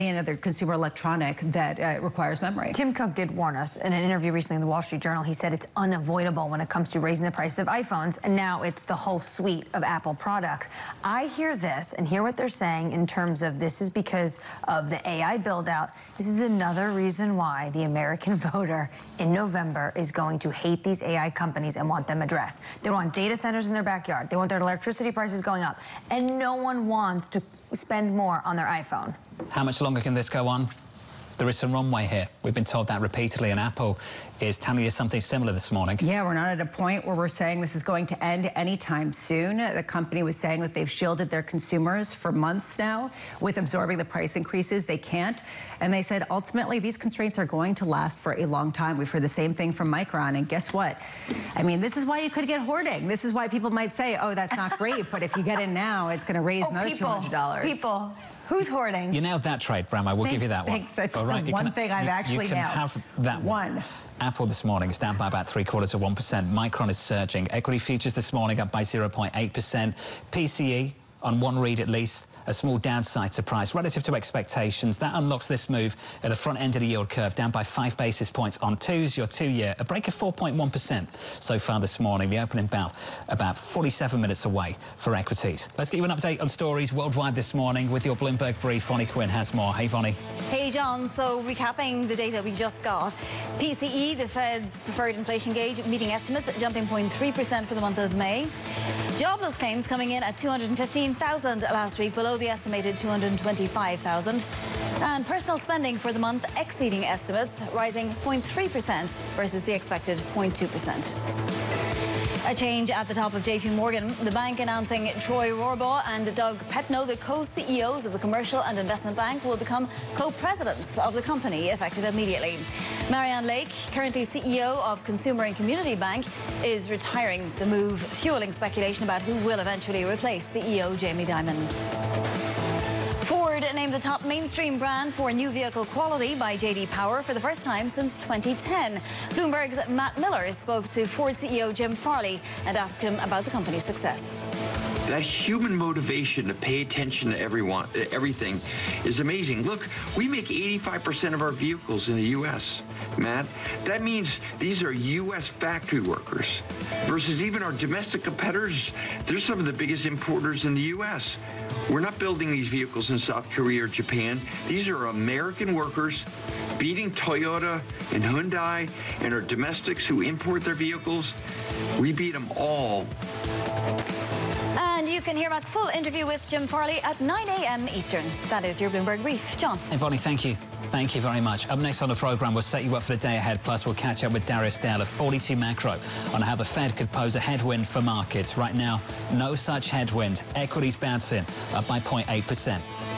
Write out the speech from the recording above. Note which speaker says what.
Speaker 1: another consumer electronic that requires memory.
Speaker 2: Tim Cook did warn us in an interview recently in the Wall Street Journal. He said it's unavoidable when it comes to raising the price of iPhones, and now it's the whole suite of Apple products. I hear this and hear what they're saying in terms of this is because of the AI build-out. This is another reason why the American voter in November is going to hate these AI companies and want them addressed. They want data centers in their backyard. They want their electricity prices going up, and no one wants to spend more on their iPhone.
Speaker 3: How much longer can this go on? There is some runway here. We've been told that repeatedly, and Apple is telling you something similar this morning.
Speaker 1: Yeah, we're not at a point where we're saying this is going to end anytime soon. The company was saying that they've shielded their consumers for months now with absorbing the price increases. They can't. And they said, ultimately, these constraints are going to last for a long time. We've heard the same thing from Micron. And guess what? I mean, this is why you could get hoarding. This is why people might say, oh, that's not great. But if you get in now, it's going to raise another $200.
Speaker 2: People. Who's hoarding?
Speaker 3: You nailed that trade, Bram. I will give you that one.
Speaker 1: Thanks. That's
Speaker 3: all right,
Speaker 1: the one thing I've actually
Speaker 3: nailed. You can
Speaker 1: nailed.
Speaker 3: have that one. Apple this morning is down by about 0.75%. Micron is surging. Equity futures this morning up by 0.8%. PCE, on one read at least, a small downside surprise relative to expectations. That unlocks this move at the front end of the yield curve, down by 5 basis points on twos, your 2-year, a break of 4.1% so far this morning. The opening bell about 47 minutes away for equities. Let's get you an update on stories worldwide this morning with your Bloomberg brief. Vonnie Quinn has more. Hey, Vonnie.
Speaker 4: Hey, John. So recapping the data we just got, PCE, the Fed's preferred inflation gauge, meeting estimates, jumping 0.3% for the month of May. Jobless claims coming in at 215,000 last week, below the estimated 225,000. And personal spending for the month exceeding estimates, rising 0.3% versus the expected 0.2%. A change at the top of JP Morgan, the bank announcing Troy Rohrbaugh and Doug Petno, the co-CEOs of the Commercial and Investment Bank, will become co-presidents of the company effective immediately. Marianne Lake, currently CEO of Consumer and Community Bank, is retiring, the move fueling speculation about who will eventually replace CEO Jamie Dimon. Ford named the top mainstream brand for new vehicle quality by J.D. Power for the first time since 2010. Bloomberg's Matt Miller spoke to Ford CEO Jim Farley and asked him about the company's success.
Speaker 5: That human motivation to pay attention to everything is amazing. Look, we make 85% of our vehicles in the U.S., Matt. That means these are U.S. factory workers versus even our domestic competitors. They're some of the biggest importers in the U.S. We're not building these vehicles in South Korea or Japan. These are American workers beating Toyota and Hyundai and our domestics who import their vehicles. We beat them all.
Speaker 4: And you can hear Matt's full interview with Jim Farley at 9 a.m. Eastern. That is your Bloomberg Brief. John.
Speaker 3: Hey, Vonnie, thank you. Thank you very much. Up next on the programme, we'll set you up for the day ahead. Plus, we'll catch up with Darius Dale of 42 Macro on how the Fed could pose a headwind for markets. Right now, no such headwind. Equities bouncing up by 0.8%.